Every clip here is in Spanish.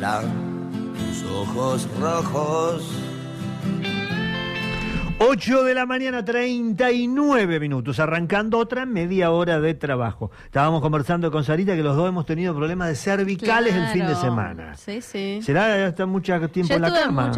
Tus ojos rojos. 8 de la mañana, 39 minutos, arrancando otra media hora de trabajo. Estábamos conversando con Sarita que los dos hemos tenido problemas de cervicales el fin de semana. Sí, sí. ¿Será hasta mucho tiempo en la cama?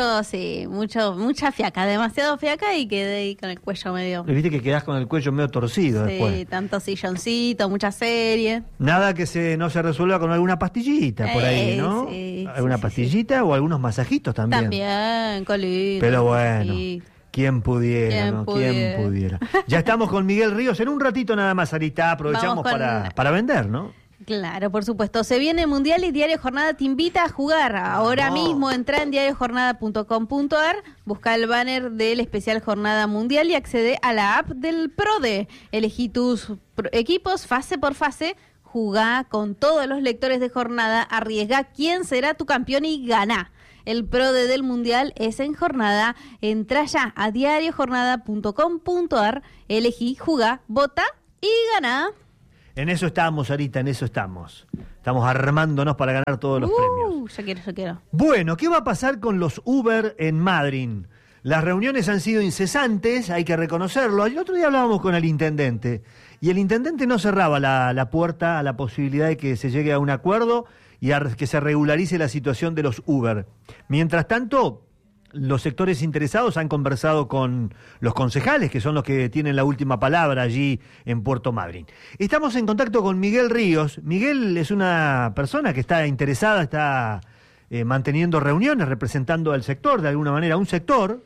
Mucha fiaca, demasiado fiaca y quedé ahí con el cuello medio. Viste que quedás con el cuello medio torcido después. Sí, tanto silloncito, mucha serie. Nada que no se resuelva con alguna pastillita por ahí, ¿no? Sí, ¿Alguna pastillita o algunos masajitos también? También, colito. Pero bueno. Sí. ¿Quién pudiera, no? ¿Quién pudiera? Ya estamos con Miguel Ríos en un ratito nada más, Sarita. Aprovechamos para vender, ¿no? Claro, por supuesto. Se viene el Mundial y Diario Jornada te invita a jugar. Ahora mismo entra en diariojornada.com.ar, busca el banner del especial Jornada Mundial y accede a la app del PRODE. Elegí tus equipos fase por fase, jugá con todos los lectores de jornada, arriesgá quién será tu campeón y ganá. El PRODE del Mundial es en Jornada. Entra ya a diariojornada.com.ar, elegí, jugá, vota y ganá. En eso estamos, Sarita, en eso estamos. Estamos armándonos para ganar todos los premios. Yo quiero. Bueno, ¿qué va a pasar con los Uber en Madryn? Las reuniones han sido incesantes, hay que reconocerlo. El otro día hablábamos con el intendente y el intendente no cerraba la puerta a la posibilidad de que se llegue a un acuerdo y a que se regularice la situación de los Uber. Mientras tanto, los sectores interesados han conversado con los concejales, que son los que tienen la última palabra allí en Puerto Madryn. Estamos en contacto con Miguel Ríos. Miguel es una persona que está interesada, está manteniendo reuniones, representando al sector, de alguna manera, un sector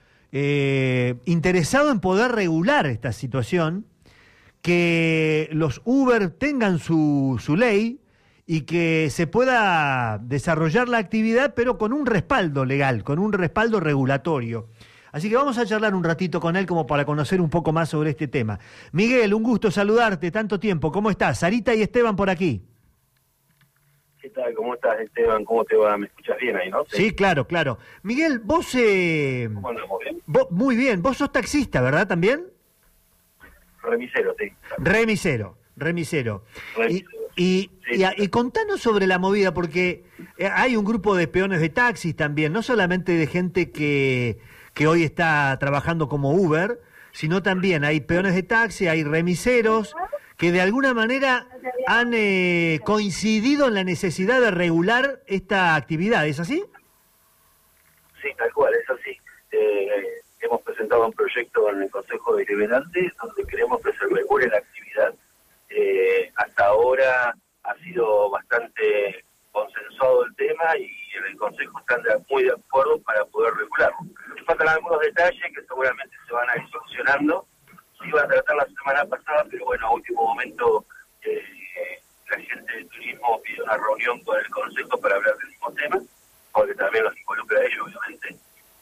interesado en poder regular esta situación, que los Uber tengan su ley, y que se pueda desarrollar la actividad, pero con un respaldo legal, con un respaldo regulatorio. Así que vamos a charlar un ratito con él como para conocer un poco más sobre este tema. Miguel, un gusto saludarte, tanto tiempo. ¿Cómo estás? Sarita y Esteban por aquí. ¿Qué tal? ¿Cómo estás, Esteban? ¿Cómo te va? ¿Me escuchas bien ahí, no? Sí, claro. Miguel, vos... ¿Cómo andamos? ¿Bien? Muy bien. Vos sos taxista, ¿verdad? ¿También? Remisero, sí. Remisero. Y contanos sobre la movida, porque hay un grupo de peones de taxis también, no solamente de gente que hoy está trabajando como Uber, sino también hay peones de taxi, hay remiseros, que de alguna manera han coincidido en la necesidad de regular esta actividad, ¿es así? Sí, tal cual, es así. Hemos presentado un proyecto en el Consejo Deliberante donde queremos que se regule la actividad. Hasta ahora ha sido bastante consensuado el tema y en el Consejo están muy de acuerdo para poder regularlo. Faltan algunos detalles que seguramente se van a ir solucionando. Se iba a tratar la semana pasada, pero bueno, a último momento la gente de turismo pidió una reunión con el Consejo para hablar del mismo tema, porque también los involucra a ellos, obviamente.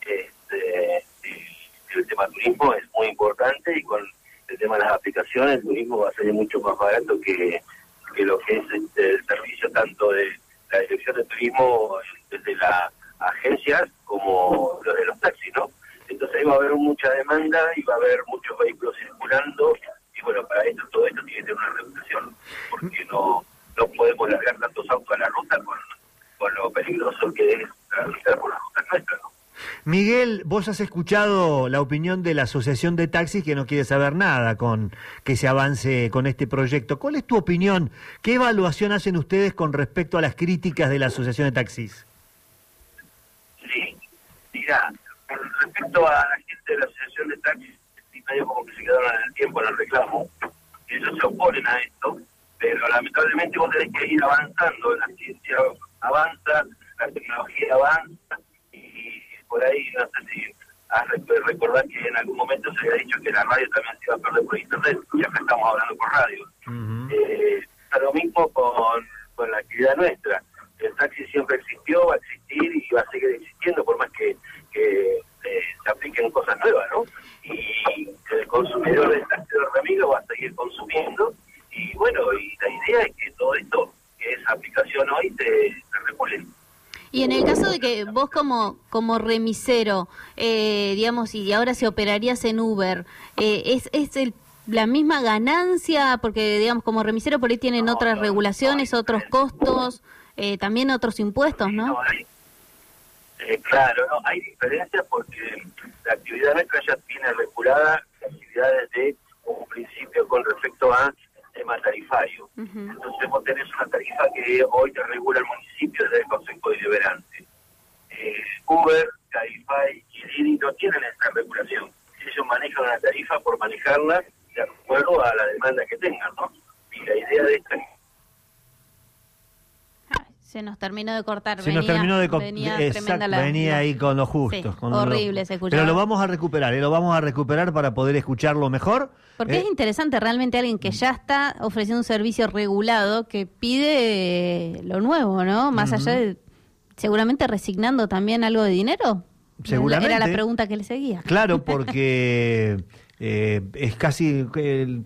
El tema turismo es muy importante y con el tema de las aplicaciones, el turismo va a salir mucho más barato que lo que es el servicio tanto de la dirección de turismo desde las agencias como los de los taxis, ¿no? Entonces ahí va a haber mucha demanda y va a haber muchos vehículos circulando y bueno, para esto todo esto tiene que tener una regulación, porque no podemos largar tantos autos a la ruta con lo peligroso que es transitar por las rutas nuestras, ¿no? Miguel, vos has escuchado la opinión de la Asociación de Taxis que no quiere saber nada con que se avance con este proyecto. ¿Cuál es tu opinión? ¿Qué evaluación hacen ustedes con respecto a las críticas de la Asociación de Taxis? Sí, mira, con respecto a la gente de la Asociación de Taxis, medio como que se quedaron en el tiempo en el reclamo. Ellos se oponen a esto, pero lamentablemente vos tenés que ir avanzando, la ciencia avanza, la tecnología avanza, y por ahí, no sé si recordar que en algún momento se había dicho que la radio también se iba a perder por internet, y acá estamos hablando por radio. Lo mismo con la actividad nuestra. El taxi siempre existió, va a existir y va a seguir existiendo, por más que se apliquen cosas nuevas, ¿no? Y el consumidor del taxi de Ramiro va a seguir consumiendo, y bueno, y la idea es que todo esto, que es aplicación hoy, se regule. Y en el caso de que vos como remisero, digamos, y ahora si operarías en Uber, ¿es la misma ganancia? Porque, digamos, como remisero por ahí tienen otras regulaciones, otros costos. también otros impuestos, ¿no? Claro, no, hay diferencias porque la actividad nuestra ya tiene regulada actividades de un principio con respecto a tema tarifario. Entonces vos tenés una tarifa que hoy te regula el municipio desde el Consejo Deliberante. Uber, Cabify y Didi no tienen esa regulación. Ellos manejan una tarifa por manejarla de acuerdo a la demanda que tengan, ¿no? Y la idea de esta... Se nos terminó de cortar. Venía ahí con lo justo. Sí, horrible se escuchaba. Pero lo vamos a recuperar, para poder escucharlo mejor. Porque es interesante realmente alguien que ya está ofreciendo un servicio regulado que pide lo nuevo, ¿no? Más allá de, seguramente resignando también algo de dinero. Seguramente. Era la pregunta que le seguía. Claro, porque... es casi el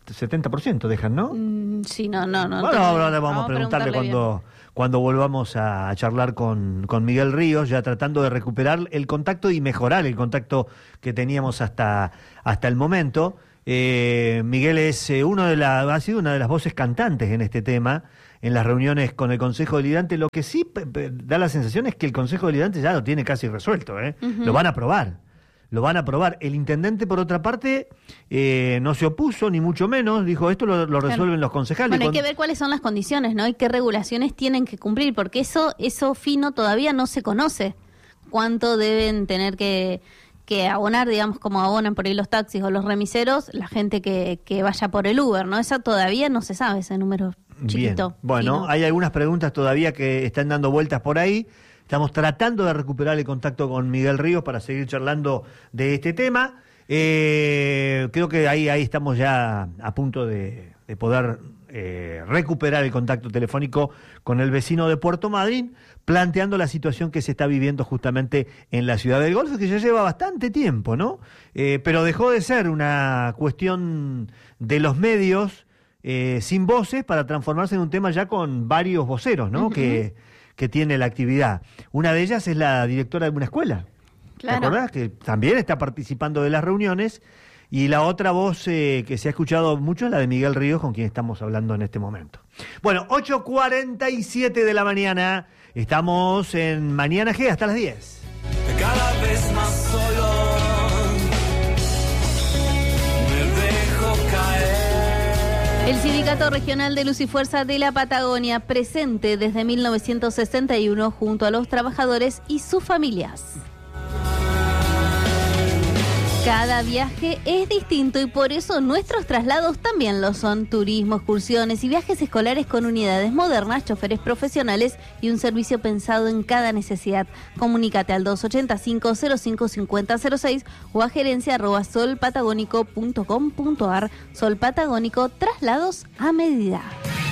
70% dejan, ¿no? Sí, no. Bueno, ahora vamos a preguntarle cuando volvamos a charlar con Miguel Ríos, ya tratando de recuperar el contacto y mejorar el contacto que teníamos hasta el momento. Miguel es ha sido una de las voces cantantes en este tema, en las reuniones con el Consejo Deliberante. Lo que sí da la sensación es que el Consejo Deliberante ya lo tiene casi resuelto, Lo van a aprobar. El intendente, por otra parte, no se opuso, ni mucho menos, dijo esto lo resuelven los concejales. Bueno, hay que ver cuáles son las condiciones, ¿no? Y qué regulaciones tienen que cumplir, porque eso fino todavía no se conoce. Cuánto deben tener que abonar, digamos, como abonan por ahí los taxis o los remiseros, la gente que vaya por el Uber, ¿no? Eso todavía no se sabe, ese número chiquito. Bien. Bueno, fino. hay algunas preguntas todavía que están dando vueltas por ahí. Estamos tratando de recuperar el contacto con Miguel Ríos para seguir charlando de este tema. Creo que ahí estamos ya a punto de poder recuperar el contacto telefónico con el vecino de Puerto Madryn, planteando la situación que se está viviendo justamente en la ciudad del Golfo, que ya lleva bastante tiempo, ¿no? Pero dejó de ser una cuestión de los medios sin voces para transformarse en un tema ya con varios voceros, ¿no? Que tiene la actividad. Una de ellas es la directora de una escuela. Claro. ¿Te acordás? Que también está participando de las reuniones. Y la otra voz que se ha escuchado mucho es la de Miguel Ríos, con quien estamos hablando en este momento. Bueno, 8:47 de la mañana. Estamos en Mañana G hasta las 10. Cada vez más solo me dejo caer. El Sindicato Regional de Luz y Fuerza de la Patagonia, presente desde 1961 junto a los trabajadores y sus familias. Cada viaje es distinto y por eso nuestros traslados también lo son. Turismo, excursiones y viajes escolares con unidades modernas, choferes profesionales y un servicio pensado en cada necesidad. Comunícate al 285-055006 o a gerencia@solpatagónico.com.ar. Sol Patagónico, traslados a medida.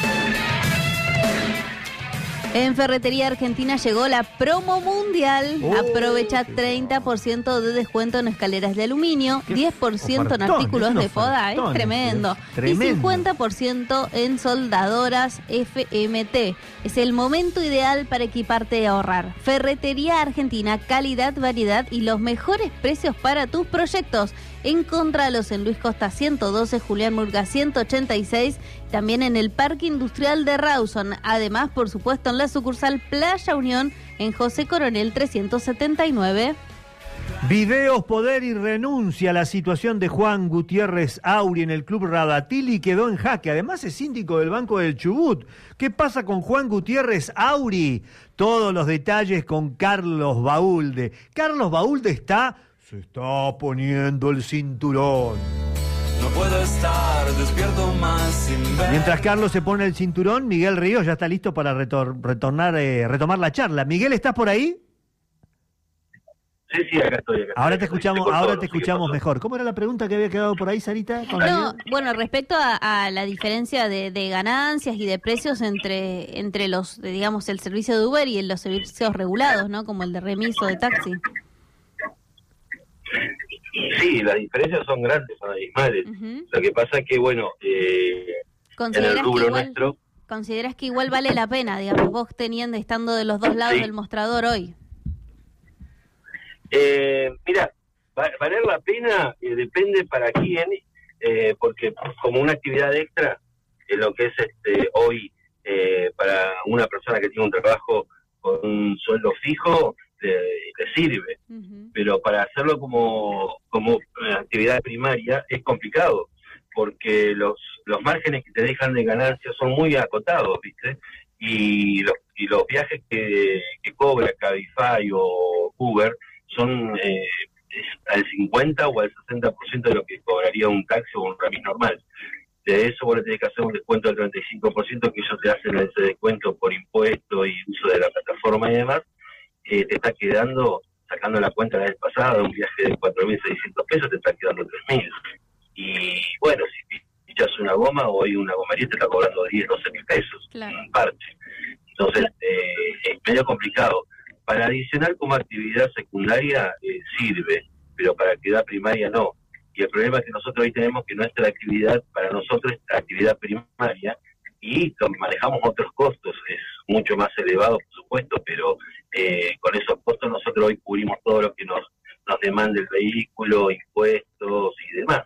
En Ferretería Argentina llegó la promo mundial. Aprovecha 30% de descuento en escaleras de aluminio, 10% en artículos de poda, es tremendo. Y 50% en soldadoras FMT. Es el momento ideal para equiparte y ahorrar. Ferretería Argentina, calidad, variedad y los mejores precios para tus proyectos. Encontralos en Luis Costa 112, Julián Murga 186, también en el Parque Industrial de Rawson. Además, por supuesto, en la sucursal Playa Unión, en José Coronel 379. Videos, poder y renuncia a la situación de Juan Gutiérrez Auri en el Club Radatili quedó en jaque. Además es síndico del Banco del Chubut. ¿Qué pasa con Juan Gutiérrez Auri? Todos los detalles con Carlos Baulde. Carlos Baulde se está poniendo el cinturón. No puedo estar despierto más sin ver. Mientras Carlos se pone el cinturón, Miguel Ríos ya está listo para retomar la charla. Miguel, ¿estás por ahí? Sí, acá estoy. Ahora te escuchamos mejor. ¿Cómo era la pregunta que había quedado por ahí, Sarita? No, bueno, respecto a la diferencia de ganancias y de precios entre los, digamos, el servicio de Uber y los servicios regulados, ¿no? Como el de remiso de taxi. Sí, las diferencias son grandes, son abismales. Lo que pasa es que, bueno, en el rubro nuestro... ¿Consideras que igual vale la pena, digamos, vos estando de los dos lados del mostrador hoy? Mira, valer la pena depende para quién, porque como una actividad extra, lo que es hoy para una persona que tiene un trabajo con un sueldo fijo, le sirve. Pero para hacerlo como actividad primaria es complicado, porque los márgenes que te dejan de ganancia son muy acotados, ¿viste? Y los viajes que cobra Cabify o Uber son al 50 o al 60% de lo que cobraría un taxi o un remis normal. De eso vos le tenés que hacer un descuento del 35% que ellos te hacen ese descuento por impuesto y uso de la plataforma y demás. Te está quedando, sacando la cuenta la vez pasada, un viaje de 4.600 pesos, te está quedando 3.000. Y bueno, si pichas una goma, hoy una gomería te está cobrando 10, 12 mil pesos, en parche. Entonces, es medio complicado. Para adicionar como actividad secundaria sirve, pero para actividad primaria no. Y el problema es que nosotros hoy tenemos que nuestra actividad, para nosotros es actividad primaria, y manejamos otros costos, es mucho más elevado, por supuesto, pero con esos costos nosotros hoy cubrimos todo lo que nos demanda el vehículo, impuestos y demás.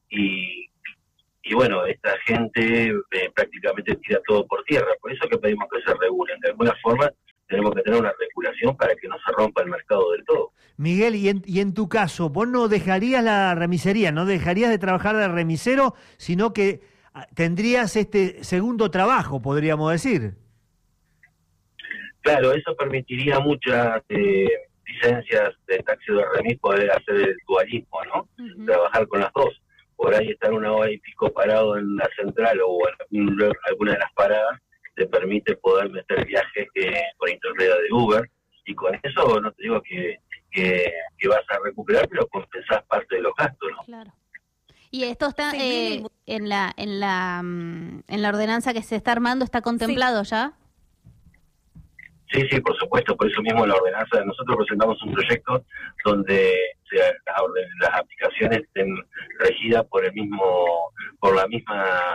Y bueno, esta gente prácticamente tira todo por tierra, por eso que pedimos que se regulen. De alguna forma tenemos que tener una regulación para que no se rompa el mercado del todo. Miguel, y en tu caso, vos no dejarías la remisería, no dejarías de trabajar de remisero, sino que tendrías este segundo trabajo, podríamos decir. Claro, eso permitiría muchas licencias de taxi de remis poder hacer el dualismo, ¿no? Trabajar con las dos. Por ahí estar una hora y pico parado en la central o en alguna de las paradas te permite poder meter viajes por internet de Uber, y con eso no te digo que vas a recuperar, pero compensás parte de los gastos, ¿no? Claro. Y esto está en la ordenanza que se está armando, ¿está contemplado ya? Sí, por supuesto, por eso mismo la ordenanza, nosotros presentamos un proyecto donde las aplicaciones estén regidas por la misma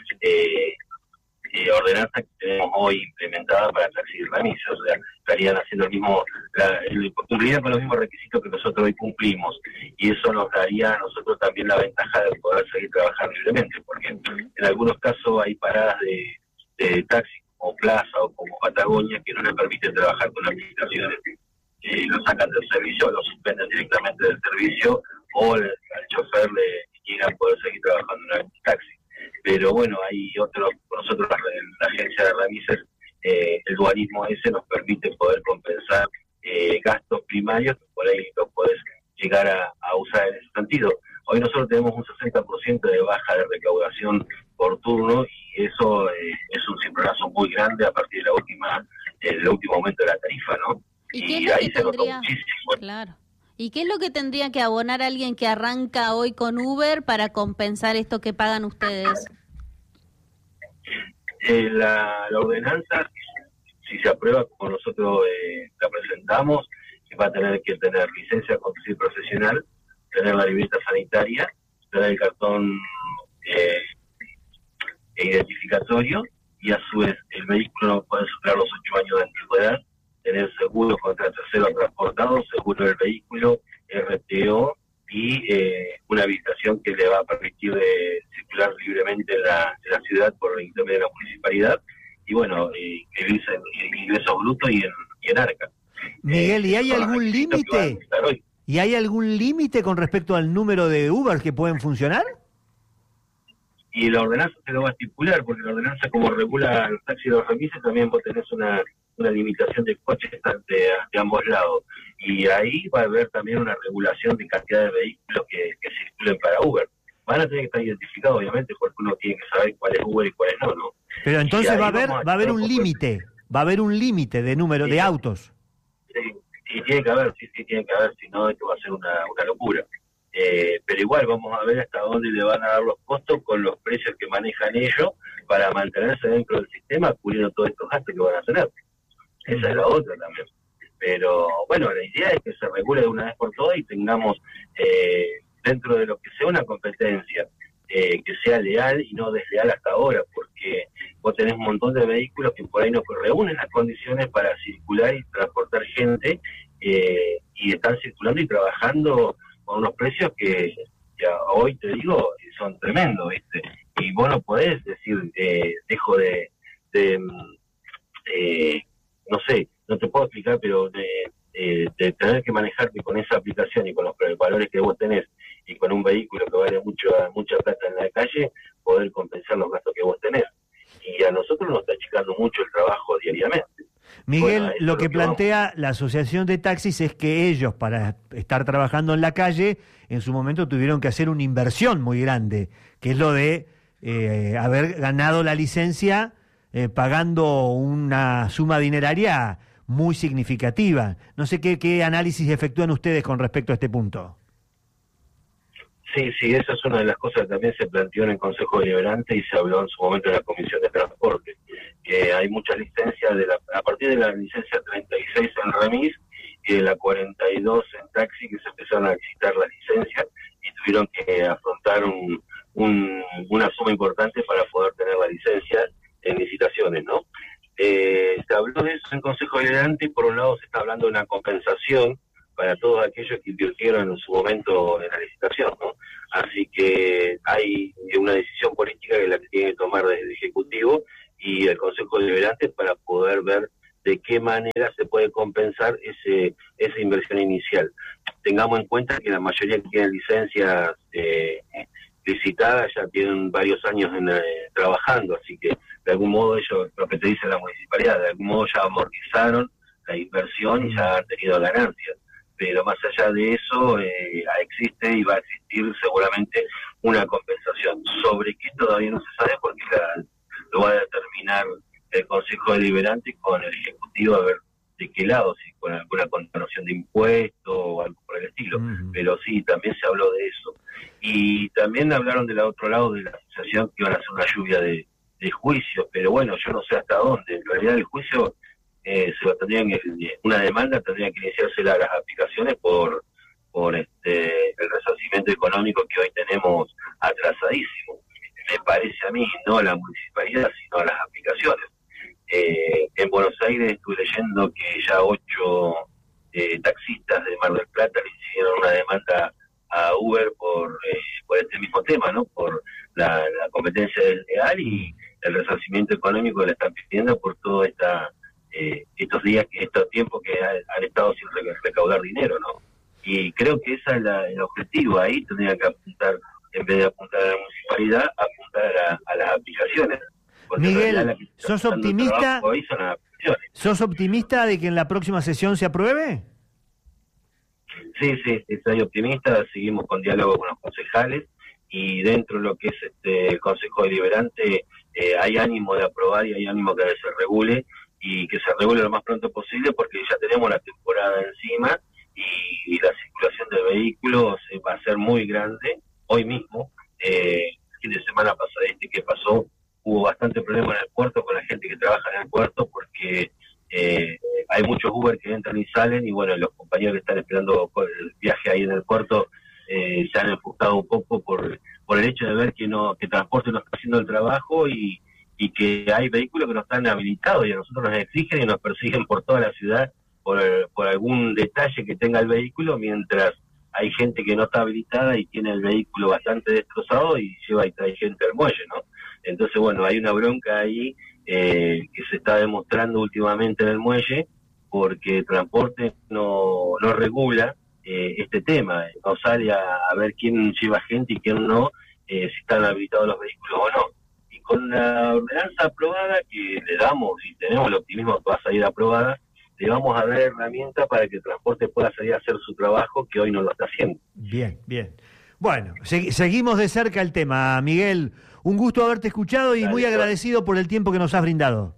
ordenanza que tenemos hoy implementada para taxi y remis, o sea, estarían haciendo cumplirían con los mismos requisitos que nosotros hoy cumplimos, y eso nos daría a nosotros también la ventaja de poder seguir trabajando libremente, porque en algunos casos hay paradas de taxi como Plaza o como Patagonia que no les permiten trabajar con aplicaciones, lo sacan del servicio, lo suspenden directamente del servicio, o al chofer le niegan poder seguir trabajando en el taxi. Pero bueno, hay nosotros la agencia de remises, el dualismo ese nos permite poder compensar gastos primarios que por ahí lo podés llegar a usar en ese sentido. Hoy nosotros tenemos un 60% de baja de recaudación por turno, y eso es un cimbronazo muy grande a partir de del último aumento de la tarifa, ¿no? ¿Y ahí se notó muchísimo. Claro. ¿Y qué es lo que tendría que abonar alguien que arranca hoy con Uber para compensar esto que pagan ustedes? La ordenanza, si se aprueba como nosotros la presentamos, va a tener que tener licencia de conducir profesional, tener la libreta sanitaria, tener el cartón identificatorio, y a su vez el vehículo no puede superar los 8 años de antigüedad, tener seguro contra tercero transportado, seguro del vehículo, RTO y una habilitación que le va a permitir circular libremente en la ciudad por el intermedio de la municipalidad, y bueno, ingresos brutos y en ARCA. Miguel, ¿y hay algún límite? ¿Y hay algún límite con respecto al número de Uber que pueden funcionar? Y la ordenanza se lo va a estipular, porque la ordenanza, como regula los taxis y los remises, también vos tenés una limitación de coches de ambos lados. Y ahí va a haber también una regulación de cantidad de vehículos que circulen para Uber. Van a tener que estar identificados, obviamente, porque uno tiene que saber cuál es Uber y cuál es no. Pero entonces va a haber un límite, de número de autos. Sí, tiene que haber, tiene que haber, si no esto va a ser una locura. Pero igual vamos a ver hasta dónde le van a dar los costos con los precios que manejan ellos para mantenerse dentro del sistema, cubriendo todos estos gastos que van a tener. Esa es la otra también. Pero bueno, la idea es que se regule de una vez por todas y tengamos dentro de lo que sea una competencia que sea leal y no desleal hasta ahora, porque vos tenés un montón de vehículos que por ahí no reúnen las condiciones para circular y transportar gente, y están circulando y trabajando con unos precios que hoy te digo son tremendos, ¿viste? Y vos no podés decir dejo de no sé, no te puedo explicar, pero de tener que manejarte con esa aplicación y con los valores que vos tenés y con un vehículo que vale mucha plata en la calle, poder compensar los gastos que vos tenés. Y a nosotros nos está achicando mucho el trabajo diariamente. Miguel, Bueno, lo que plantea la Asociación de Taxis es que ellos, para estar trabajando en la calle, en su momento tuvieron que hacer una inversión muy grande, que es lo de haber ganado la licencia pagando una suma dineraria muy significativa. No sé qué análisis efectúan ustedes con respecto a este punto. Sí, esa es una de las cosas que también se planteó en el Consejo Deliberante y se habló en su momento en la Comisión de Transporte, que hay muchas licencias, a partir de la licencia 36 en remis y de la 42 en taxi, que se empezaron a licitar las licencias y tuvieron que afrontar una suma importante para poder tener la licencia en licitaciones, ¿no? Se habló de eso en el Consejo Deliberante y por un lado se está hablando de una compensación para todos aquellos que invirtieron en su momento en la licitación, ¿no? Así que hay una decisión política que es la que tiene que tomar desde el Ejecutivo y el Consejo Deliberante para poder ver de qué manera se puede compensar esa inversión inicial. Tengamos en cuenta que la mayoría que tienen licencias licitadas ya tienen varios años trabajando, así que de algún modo ellos, lo que te dice la municipalidad, de algún modo ya amortizaron la inversión y ya han tenido ganancias. Pero más allá de eso, existe y va a existir seguramente una compensación. Sobre qué todavía no se sabe porque lo va a determinar el Consejo Deliberante con el Ejecutivo a ver de qué lado, si con alguna condonación de impuestos o algo por el estilo. Pero sí, también se habló de eso. Y también hablaron del otro lado de la asociación que iban a hacer una lluvia de juicios, pero bueno, yo no sé hasta dónde. En realidad el juicio... una demanda tendría que iniciarse las aplicaciones por el resarcimiento económico que hoy tenemos atrasadísimo. Me parece a mí, no a la municipalidad, sino a las aplicaciones. En Buenos Aires estuve leyendo que ya 8 taxistas de Mar del Plata le hicieron una demanda a Uber por este mismo tema, ¿no? Por la competencia desleal y el resarcimiento económico que le están pidiendo por toda estos tiempos que han estado sin recaudar dinero, ¿no? Y creo que ese es el objetivo. Ahí tendría que apuntar, en vez de apuntar a la municipalidad, apuntar a las aplicaciones. Porque Miguel, ¿sos optimista? ¿Sos optimista de que en la próxima sesión se apruebe? Sí, soy optimista. Seguimos con diálogo con los concejales y dentro de lo que es el Consejo Deliberante hay ánimo de aprobar y hay ánimo que se regule y que se regule lo más pronto posible porque ya tenemos la temporada encima y la circulación de vehículos va a ser muy grande. Hoy mismo, el fin de semana pasado que pasó, hubo bastante problema en el puerto con la gente que trabaja en el puerto porque hay muchos Uber que entran y salen y bueno, los compañeros que están esperando el viaje ahí en el puerto se han enfocado un poco por el hecho de ver que transporte no está haciendo el trabajo y que hay vehículos que no están habilitados y a nosotros nos exigen y nos persiguen por toda la ciudad por algún detalle que tenga el vehículo, mientras hay gente que no está habilitada y tiene el vehículo bastante destrozado y lleva y trae gente al muelle, ¿no? Entonces, bueno, hay una bronca ahí que se está demostrando últimamente en el muelle porque el transporte no regula este tema, no sale a ver quién lleva gente y quién no, si están habilitados los vehículos o no. Con la ordenanza aprobada que le damos y tenemos el optimismo que va a salir aprobada, le vamos a dar herramientas para que el transporte pueda salir a hacer su trabajo que hoy no lo está haciendo. Bien. Bueno, seguimos de cerca el tema. Miguel, un gusto haberte escuchado y muy agradecido por el tiempo que nos has brindado.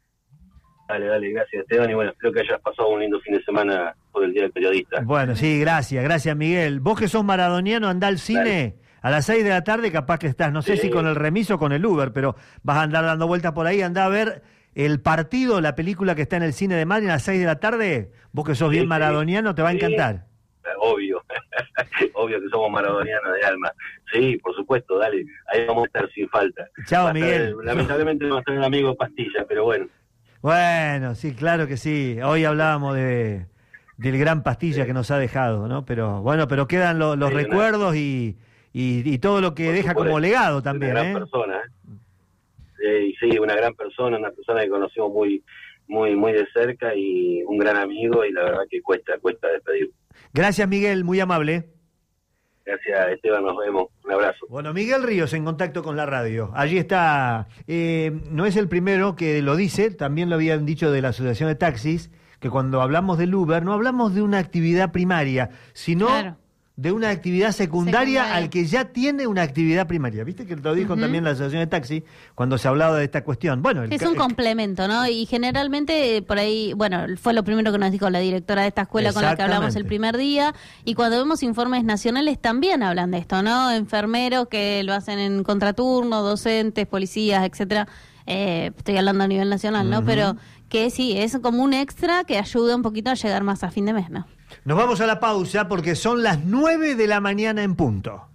Dale, gracias Esteban y bueno, espero que hayas pasado un lindo fin de semana por el Día del Periodista. Bueno, sí, gracias Miguel. Vos que sos maradoniano, andá al cine... Dale. A las 6 de la tarde capaz que estás, no sé si con el remis o con el Uber, pero vas a andar dando vueltas por ahí, andá a ver el partido, la película que está en el cine de Madrid a las 6 de la tarde. Vos que sos bien maradoniano, te va a encantar. Obvio que somos maradonianos de alma. Sí, por supuesto, dale, ahí vamos a estar sin falta. Chao, Miguel. Lamentablemente no va a estar el amigo Pastilla, pero bueno. Bueno, sí, claro que sí. Hoy hablábamos del gran Pastilla que nos ha dejado, ¿no? Pero bueno, pero quedan los recuerdos y todo lo que deja como legado también, una gran persona, y sí, una gran persona, una persona que conocimos muy de cerca y un gran amigo, y la verdad que cuesta despedirlo. Gracias, Miguel, muy amable. Gracias, Esteban, nos vemos. Un abrazo. Bueno, Miguel Ríos en contacto con la radio. Allí está, no es el primero que lo dice, también lo habían dicho de la Asociación de Taxis, que cuando hablamos del Uber no hablamos de una actividad primaria, sino de una actividad secundaria al que ya tiene una actividad primaria. ¿Viste que lo dijo también la Asociación de Taxi cuando se hablaba de esta cuestión? Bueno, es un complemento, ¿no? Y generalmente por ahí, bueno, fue lo primero que nos dijo la directora de esta escuela con la que hablamos el primer día, y cuando vemos informes nacionales también hablan de esto, ¿no? Enfermeros que lo hacen en contraturno, docentes, policías, etcétera. Estoy hablando a nivel nacional, ¿no? Pero que sí, es como un extra que ayuda un poquito a llegar más a fin de mes, ¿no? Nos vamos a la pausa porque son las 9 de la mañana en punto.